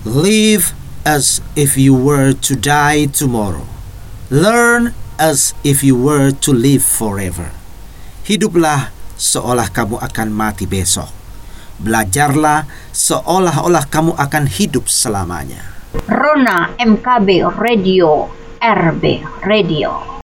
Live as if you were to die tomorrow. Learn as if you were to live forever. Hiduplah seolah kamu akan mati besok. Belajarlah seolah-olah kamu akan hidup selamanya. Rona MKB Radio, RB Radio.